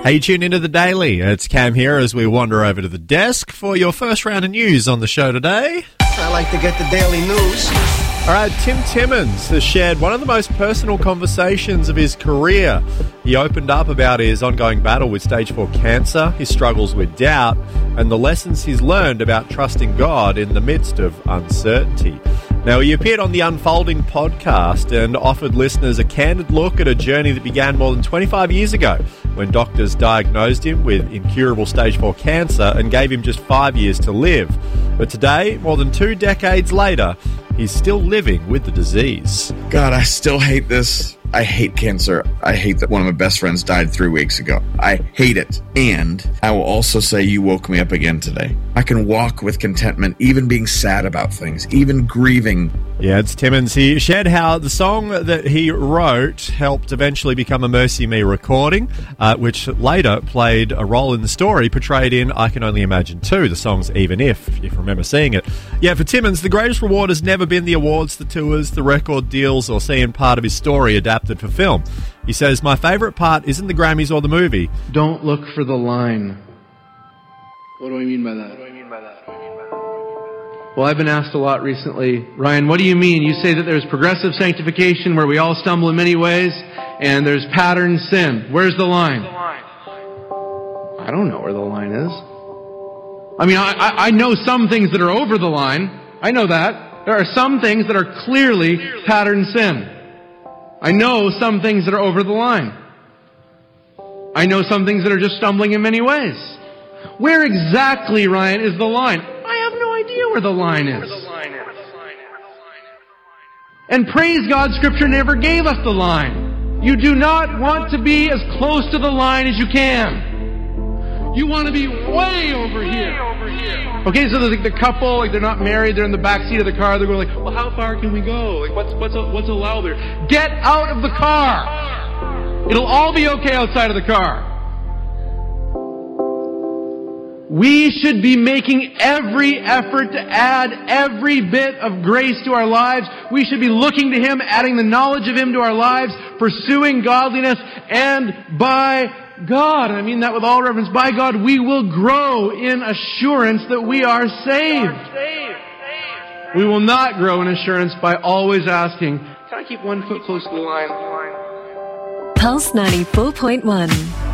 Hey, you tune into The Daily. It's Cam here as we wander over to the desk for your first round of news on the show today. I like to get the daily news. All right, Tim Timmins has shared one of the most personal conversations of his career. He opened up about his ongoing battle with stage 4 cancer, his struggles with doubt, and the lessons he's learned about trusting God in the midst of uncertainty. Now, he appeared on the Unfolding podcast and offered listeners a candid look at a journey that began more than 25 years ago when doctors diagnosed him with incurable stage 4 cancer and gave him just 5 years to live. But today, more than 2 decades later, he's still living with the disease. God, I still hate this. I hate cancer. I hate that one of my best friends died 3 weeks ago. I hate it. And I will also say you woke me up again today. I can walk with contentment, even being sad about things, even grieving. Yeah, it's Timmins. He shared how the song that he wrote helped eventually become a Mercy Me recording, which later played a role in the story portrayed in I Can Only Imagine 2, the song's Even If you remember seeing it. Yeah, for Timmins, the greatest reward has never been the awards, the tours, the record deals, or seeing part of his story adapted for film. He says, my favourite part isn't the Grammys or the movie. Don't look for the line. What do I mean by that? Well, I've been asked a lot recently, Ryan, what do you mean? You say that there's progressive sanctification where we all stumble in many ways, and there's pattern sin. Where's the line? I don't know where the line is. I mean, I know some things that are over the line. I know that. There are some things that are clearly pattern sin. I know some things that are over the line. I know some things that are just stumbling in many ways. Where exactly, Ryan, is the line? I have no idea where the line is. And praise God, Scripture never gave us the line. You do not want to be as close to the line as you can. You want to be way over here. Okay, so there's like the couple, like they're not married, they're in the back seat of the car, they're going like, well, how far can we go? Like, what's allowed there? Get out of the car! It'll all be okay outside of the car. We should be making every effort to add every bit of grace to our lives. We should be looking to Him, adding the knowledge of Him to our lives, pursuing godliness, and by God, and I mean that with all reverence, by God, we will grow in assurance that we are saved. We will not grow in assurance by always asking, can I keep 1 foot close to the line? Pulse 94.1.